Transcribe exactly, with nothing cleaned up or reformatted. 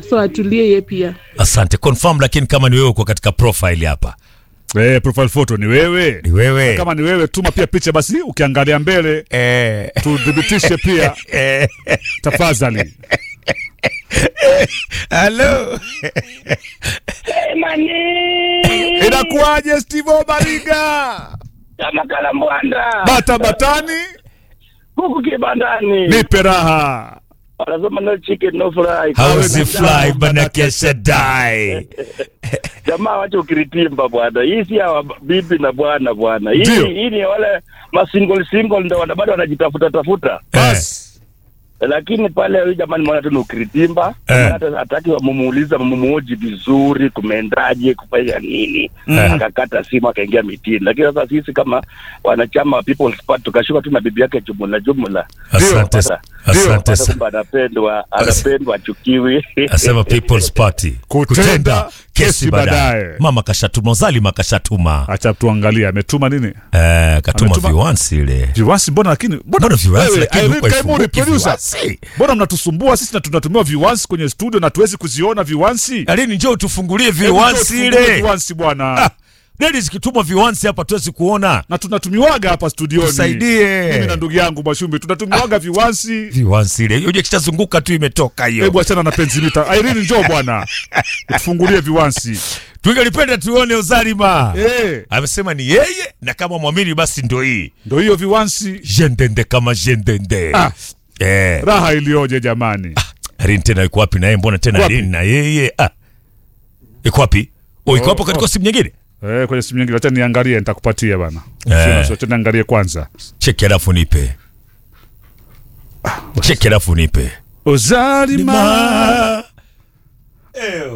so atulie yeye pia. Asante. Confirm lakini kama ni wewe uko katika profile hapa. Eh, profile photo ni wewe. Ni wewe. Kama ni wewe tuma pia picha basi ukiangalia mbele. Eh. Tudhibitishe pia. Eh. Tafadhali. Hello. Hey, mani. Inakuaje Steve Obariga? Kama kalambwanda. Bata batani. Huku kibandani. Nipe raha. Wanasema no chicken no fry. How's the fly bana kesha die? Jamaa wacha ukiritimba bwana. Hii si ya bibi na bwana bwana. Hii Dio. hii ni wale ma single single ndio wana bado wanajitafuta tafuta. Bas. Lakini pale huyu jamani mwana tu ukiritimba, Eh. hata hataki mumuuliza mumuoji vizuri kumeendaje kufanya nini. Eh. Akakata simu akaingia mitini. Lakini sasa sisi kama wanachama wa People's Party tukashuka tu na bibi yake jumla jumla. Asante. Asante sana. Kwamba anapendwa, anapendwa achukiwi. Asema People's Party. Kutenda kesi baadaye. Mama kashatuma, Zalima kashatuma. Acha tuangalie ametuma nini? Eh, katuma Ametuma- viwansi ile. Viwansi mbona lakini Mbona viwansi wewe, lakini Irene huko Kaimuri, ifunguki producer. viwansi? Mbona mnatusumbua sisi na tunatumiwa viwansi kwenye studio na tuwezi kuziona viwansi? Alini njoo tufungulie Hebu viwansi njoo tufungue ile. Viwansi bwana. Ah, Ladies zikitumwa viwansi hapa tuwezi kuona. Na tunatumiwaga hapa studioni. Tusaidie. Mimi na ndugu yangu Mwashumbi tunatumiwaga viwansi. Viwansi ile. Hiyo kishazunguka tu imetoka hiyo. Hebu achana na penzimita. Irene njoo bwana. Tufungulie viwansi. Tungelipenda tuone Ozalima. Eh, Amesema ni yeye na kama muamini basi ndo hii. ndio hiyo viwansi. Jendende kama jendende. Ah. Eh. Raha ilioje jamani. Irene tena yuko wapi na yeye, mbona tena Wapi? Irene na yeye? Ah. Iko wapi? Oh, iko Oh, hapo katika oh. simu nyingine? Eh, kwenye simu nyingine acha niangalie nitakupatia bana. Eh. Sio sio niangalie kwanza. Cheki alafu nipe. Cheki alafu nipe. Ozalima. Ma. Ew.